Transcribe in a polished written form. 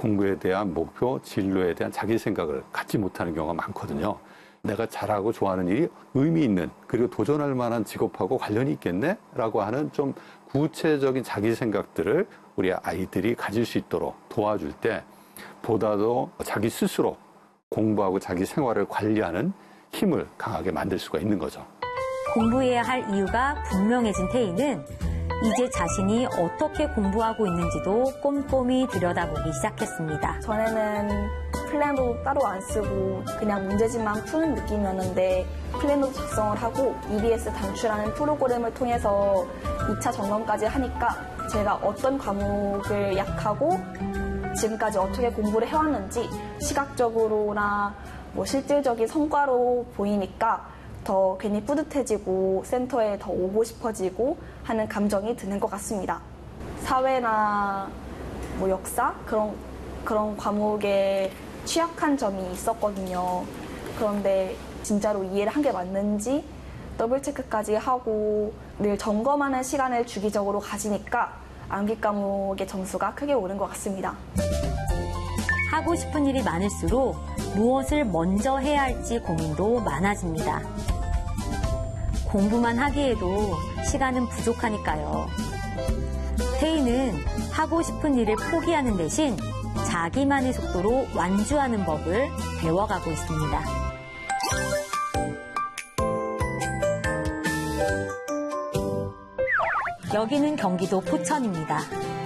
공부에 대한 목표, 진로에 대한 자기 생각을 갖지 못하는 경우가 많거든요. 내가 잘하고 좋아하는 일이 의미 있는 그리고 도전할 만한 직업하고 관련이 있겠네? 라고 하는 좀 구체적인 자기 생각들을 우리 아이들이 가질 수 있도록 도와줄 때 보다도 자기 스스로 공부하고 자기 생활을 관리하는 힘을 강하게 만들 수가 있는 거죠. 공부해야 할 이유가 분명해진 태희는 이제 자신이 어떻게 공부하고 있는지도 꼼꼼히 들여다보기 시작했습니다. 전에는 플래너도 따로 안 쓰고 그냥 문제집만 푸는 느낌이었는데 플래너도 작성을 하고 EBS 단추라는 프로그램을 통해서 2차 점검까지 하니까 제가 어떤 과목을 약하고 지금까지 어떻게 공부를 해왔는지 시각적으로나 뭐 실질적인 성과로 보이니까 더 괜히 뿌듯해지고 센터에 더 오고 싶어지고 하는 감정이 드는 것 같습니다. 사회나 뭐 역사 그런 과목에 취약한 점이 있었거든요. 그런데 진짜로 이해를 한 게 맞는지 더블 체크까지 하고 늘 점검하는 시간을 주기적으로 가지니까 암기 과목의 점수가 크게 오른 것 같습니다. 하고 싶은 일이 많을수록 무엇을 먼저 해야 할지 고민도 많아집니다. 공부만 하기에도 시간은 부족하니까요. 태희는 하고 싶은 일을 포기하는 대신 자기만의 속도로 완주하는 법을 배워가고 있습니다. 여기는 경기도 포천입니다.